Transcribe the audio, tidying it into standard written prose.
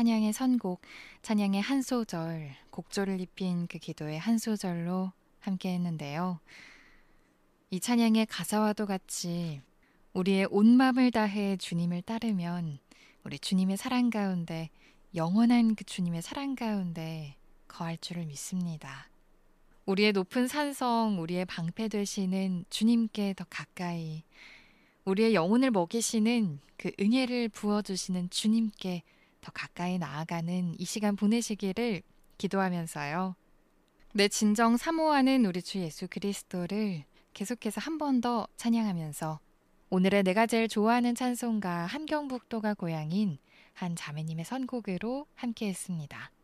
찬양의 선곡, 찬양의 한 소절, 곡조를 입힌 그 기도의 한 소절로 함께 했는데요. 이 찬양의 가사와도 같이 우리의 온 마음을 다해 주님을 따르면 우리 주님의 사랑 가운데 영원한 그 주님의 사랑 가운데 거할 줄을 믿습니다. 우리의 높은 산성, 우리의 방패 되시는 주님께 더 가까이, 우리의 영혼을 먹이시는 그 은혜를 부어주시는 주님께 더 가까이 나아가는 이 시간 보내시기를 기도하면서요. 내 진정 사모하는 우리 주 예수 그리스도를 계속해서 한 번 더 찬양하면서 오늘의 내가 제일 좋아하는 찬송가 함경북도가 고향인 한 자매님의 선곡으로 함께 했습니다.